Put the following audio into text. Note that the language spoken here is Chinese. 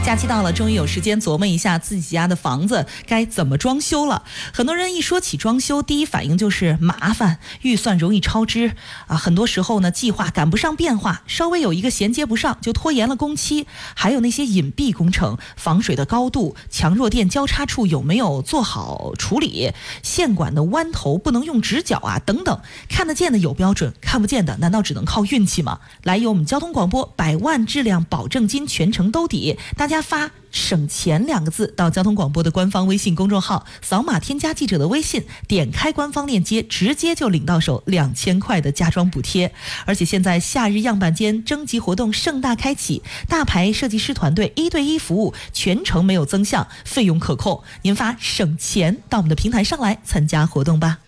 假期到了，终于有时间琢磨一下自己家的房子该怎么装修了。很多人一说起装修，第一反应就是麻烦，预算容易超支啊。很多时候呢，计划赶不上变化，稍微有一个衔接不上，就拖延了工期。还有那些隐蔽工程，防水的高度、强弱电交叉处有没有做好处理，线管的弯头不能用直角啊，等等。看得见的有标准，看不见的难道只能靠运气吗？来，由我们交通广播100万质量保证金全程兜底，大家发省钱2个字到交通广播的官方微信公众号，扫码添加记者的微信，点开官方链接，直接就领到手2000块的家装补贴。而且现在夏日样板间征集活动盛大开启，大牌设计师团队1对1服务，全程没有增项，费用可控。您发省钱到我们的平台上来参加活动吧。